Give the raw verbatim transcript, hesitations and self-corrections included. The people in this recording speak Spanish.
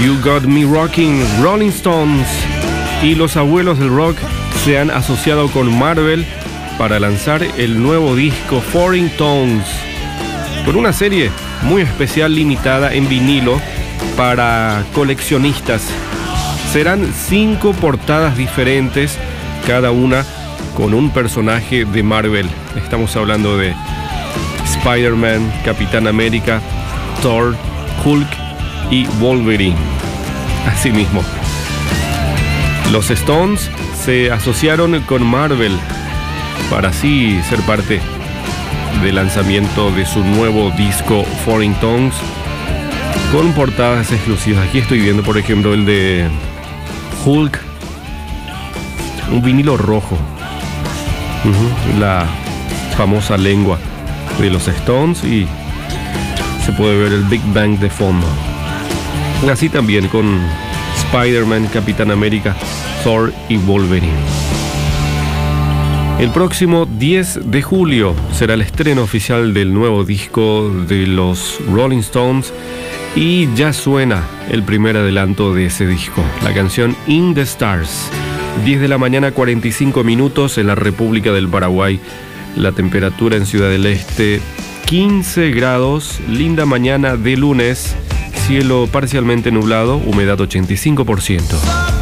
You Got Me Rocking. Rolling Stones y los abuelos del rock se han asociado con Marvel para lanzar el nuevo disco Foreign Tones, con una serie muy especial limitada en vinilo para coleccionistas. Serán cinco portadas diferentes, cada una con un personaje de Marvel. Estamos hablando de Spider-Man, Capitán América, Thor, Hulk y Wolverine. Asimismo, los Stones se asociaron con Marvel para así ser parte del lanzamiento de su nuevo disco Foreign Tones, con portadas exclusivas. Aquí estoy viendo, por ejemplo, el de Hulk, un vinilo rojo, uh-huh. la famosa lengua de los Stones, y se puede ver el Big Bang de fondo. Así también con Spider-Man, Capitán América, Thor y Wolverine. El próximo diez de julio será el estreno oficial del nuevo disco de los Rolling Stones, y ya suena el primer adelanto de ese disco, la canción In the Stars. diez de la mañana, cuarenta y cinco minutos en la República del Paraguay. La temperatura en Ciudad del Este, quince grados, linda mañana de lunes, cielo parcialmente nublado, humedad ochenta y cinco por ciento.